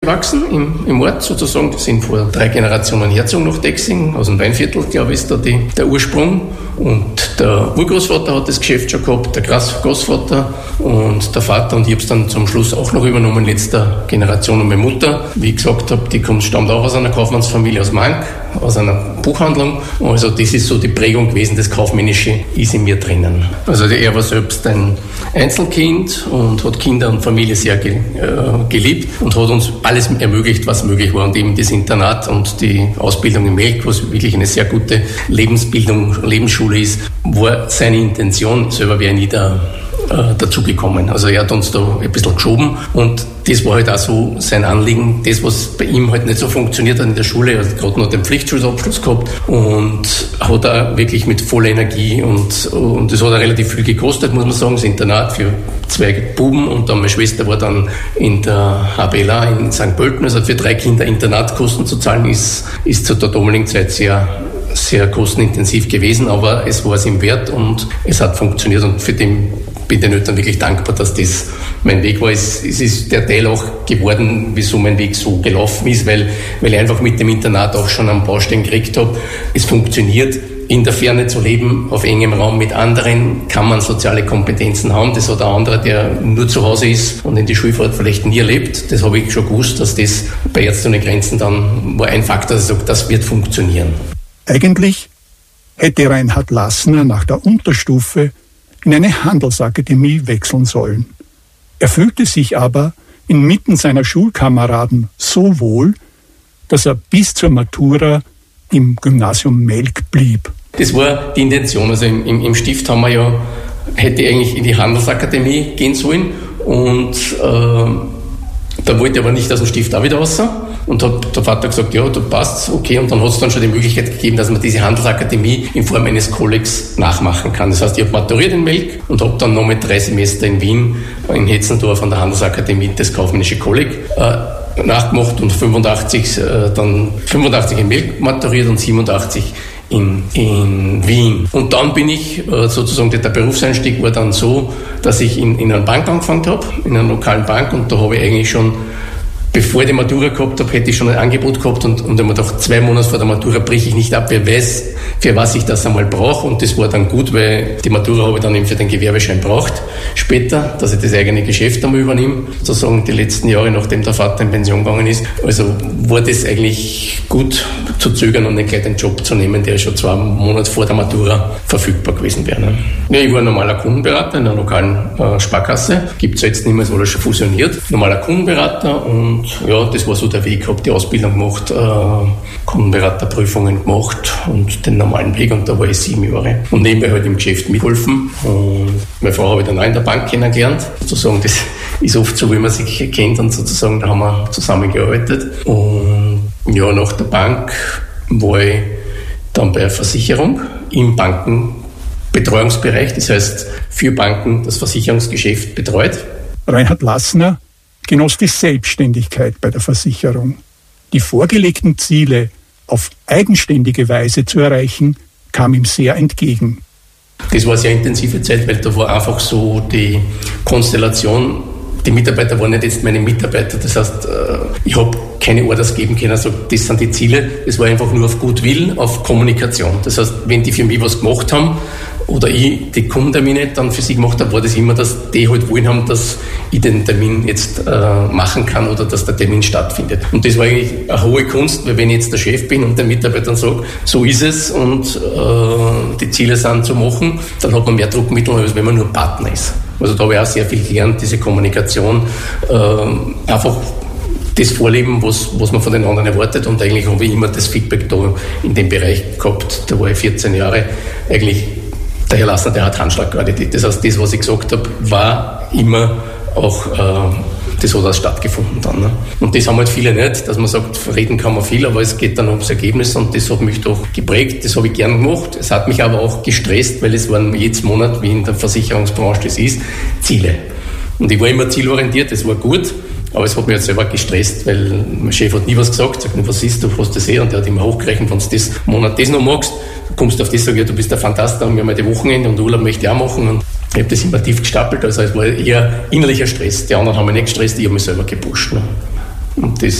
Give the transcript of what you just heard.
aufgewachsen im Ort sozusagen. Die sind vor 3 Generationen hergezogen nach Dexing, aus dem Weinviertel, glaube ich, ist da der Ursprung. Und der Urgroßvater hat das Geschäft schon gehabt, der Großvater und der Vater. Und ich habe es dann zum Schluss auch noch übernommen, letzter Generation. Und meine Mutter, wie ich gesagt habe, die stammt auch aus einer Kaufmannsfamilie aus Mank, aus einer Buchhandlung. Also das ist so die Prägung gewesen, das Kaufmännische ist in mir drinnen. Also er war selbst ein Einzelkind und hat Kinder und Familie sehr geliebt und hat uns alles ermöglicht, was möglich war. Und eben das Internat und die Ausbildung in Melk, was wirklich eine sehr gute Lebensschule ist, war seine Intention. Selber wäre nie dazugekommen. Also er hat uns da ein bisschen geschoben und das war halt auch so sein Anliegen. Das, was bei ihm halt nicht so funktioniert hat in der Schule, er hat gerade noch den Pflichtschulabschluss gehabt und hat auch wirklich mit voller Energie und das hat auch relativ viel gekostet, muss man sagen, das Internat für 2 Buben und dann meine Schwester war dann in der HBLA in St. Pölten, also für 3 Kinder Internatkosten zu zahlen, ist zu der damaligen Zeit sehr kostenintensiv gewesen, aber es war es ihm wert und es hat funktioniert und für den bin ich den Eltern wirklich dankbar, dass das mein Weg war. Es ist der Teil auch geworden, wieso mein Weg so gelaufen ist, weil ich einfach mit dem Internat auch schon am Baustein gekriegt habe. Es funktioniert, in der Ferne zu leben, auf engem Raum mit anderen, kann man soziale Kompetenzen haben. Das hat ein anderer, der nur zu Hause ist und in die Schulfahrt vielleicht nie erlebt. Das habe ich schon gewusst, dass das bei Ärzte ohne Grenzen dann war ein Faktor, dass ich sage, das wird funktionieren. Eigentlich hätte Reinhard Lassner nach der Unterstufe in eine Handelsakademie wechseln sollen. Er fühlte sich aber inmitten seiner Schulkameraden so wohl, dass er bis zur Matura im Gymnasium Melk blieb. Das war die Intention. Also im Stift hätte ich eigentlich in die Handelsakademie gehen sollen und da wollte ich aber nicht aus dem Stift auch wieder raus. Und hat der Vater gesagt, ja, du passt, okay. Und dann hat es dann schon die Möglichkeit gegeben, dass man diese Handelsakademie in Form eines Kollegs nachmachen kann. Das heißt, ich habe maturiert in Melk und habe dann nochmal 3 Semester in Wien, in Hetzendorf an der Handelsakademie das kaufmännische Kolleg nachgemacht und 85 in Melk maturiert und 87 in Wien. Und dann bin ich sozusagen, der Berufseinstieg war dann so, dass ich in einer Bank angefangen habe, in einer lokalen Bank, und da habe ich eigentlich schon, bevor ich die Matura gehabt habe, hätte ich schon ein Angebot gehabt und ich habe mir gedacht, 2 Monate vor der Matura breche ich nicht ab, wer weiß, für was ich das einmal brauche, und das war dann gut, weil die Matura habe ich dann eben für den Gewerbeschein braucht, später, dass ich das eigene Geschäft einmal übernehme, sozusagen die letzten Jahre, nachdem der Vater in Pension gegangen ist. Also war das eigentlich gut zu zögern und nicht gleich den Job zu nehmen, der schon 2 Monate vor der Matura verfügbar gewesen wäre. Ne? Ja, ich war ein normaler Kundenberater in einer lokalen Sparkasse, gibt es jetzt nicht mehr, ist alles schon fusioniert, normaler Kundenberater, und ja, das war so der Weg, habe die Ausbildung gemacht, Kundenberaterprüfungen gemacht und den normalen Weg, und da war ich 7 Jahre. Und nebenbei halt im Geschäft mitgeholfen, und meine Frau habe ich dann auch in der Bank kennengelernt. Sozusagen, das ist oft so, wie man sich kennt, und sozusagen, da haben wir zusammengearbeitet. Und ja, nach der Bank war ich dann bei einer Versicherung im Bankenbetreuungsbereich, das heißt für Banken das Versicherungsgeschäft betreut. Reinhard Lassner genoss die Selbstständigkeit bei der Versicherung. Die vorgelegten Ziele auf eigenständige Weise zu erreichen, kam ihm sehr entgegen. Das war eine sehr intensive Zeit, weil da war einfach so die Konstellation, die Mitarbeiter waren nicht jetzt meine Mitarbeiter, das heißt, ich habe keine Orders geben können, also das sind die Ziele, das war einfach nur auf Gutwill, auf Kommunikation. Das heißt, wenn die für mich was gemacht haben oder ich die Kundentermine dann für sie gemacht habe, war das immer, dass die halt wollen haben, dass ich den Termin jetzt machen kann oder dass der Termin stattfindet. Und das war eigentlich eine hohe Kunst, weil wenn ich jetzt der Chef bin und den Mitarbeitern sage, so ist es und die Ziele sind zu machen, dann hat man mehr Druckmittel, als wenn man nur Partner ist. Also da habe ich auch sehr viel gelernt, diese Kommunikation, einfach das Vorleben, was man von den anderen erwartet, und eigentlich habe ich immer das Feedback da in dem Bereich gehabt. Da war ich 14 Jahre, eigentlich der Herr Lassner, der hat Handschlagqualität. Das heißt, das, was ich gesagt habe, war immer auch, das hat auch stattgefunden dann. Ne? Und das haben halt viele nicht, dass man sagt, reden kann man viel, aber es geht dann ums Ergebnis, und das hat mich doch geprägt, das habe ich gern gemacht. Es hat mich aber auch gestresst, weil es waren jedes Monat, wie in der Versicherungsbranche das ist, Ziele. Und ich war immer zielorientiert, das war gut, aber es hat mich jetzt selber gestresst, weil mein Chef hat nie was gesagt, sagt, was ist, du hast das und der hat immer hochgerechnet, wenn du das Monat das noch magst, du kommst auf das, sag ich, du bist der Fantast, dann haben wir mal die Wochenende und Urlaub möchte ich auch machen, und ich habe das immer tief gestapelt, also es war eher innerlicher Stress. Die anderen haben mich nicht gestresst, ich habe mich selber gepusht. Ne? Und das